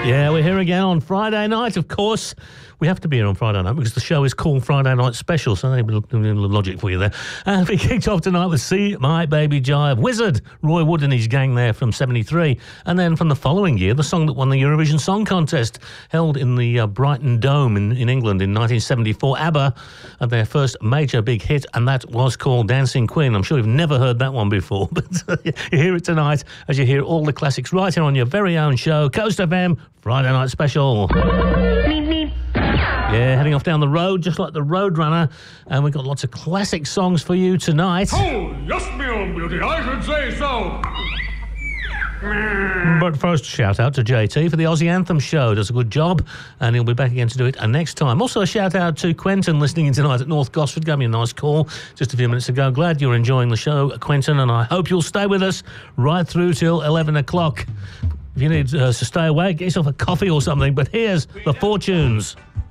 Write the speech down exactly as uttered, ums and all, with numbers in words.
Yeah, we're here again on Friday night, of course. We have to be here on Friday night because the show is called Friday Night Special, so there's a little logic for you there. And we kicked off tonight with See My Baby Jive. Wizard, Roy Wood and his gang there from seventy-three. And then from the following year, the song that won the Eurovision Song Contest, held in the uh, Brighton Dome in, in England in nineteen seventy-four. ABBA had their first major big hit, and that was called Dancing Queen. I'm sure you've never heard that one before, but you hear it tonight as you hear all the classics right here on your very own show, Coast F M, Friday Night Special. Yeah, heading off down the road, just like the Roadrunner, and we've got lots of classic songs for you tonight. Oh, yes, me own beauty, I should say so. But first, shout out to J T for the Aussie Anthem show. Does a good job, and he'll be back again to do it uh, next time. Also, a shout out to Quentin listening in tonight at North Gosford. Gave me a nice call just a few minutes ago. Glad you're enjoying the show, Quentin, and I hope you'll stay with us right through till eleven o'clock. If you need uh, to stay away, get yourself a coffee or something. But here's the Fortunes.